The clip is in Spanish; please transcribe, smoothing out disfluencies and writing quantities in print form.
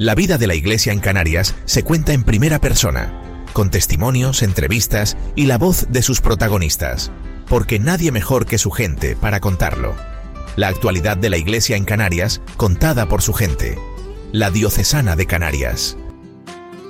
La vida de la Iglesia en Canarias se cuenta en primera persona, con testimonios, entrevistas y la voz de sus protagonistas, porque nadie mejor que su gente para contarlo. La actualidad de la Iglesia en Canarias contada por su gente. La Diocesana de Canarias.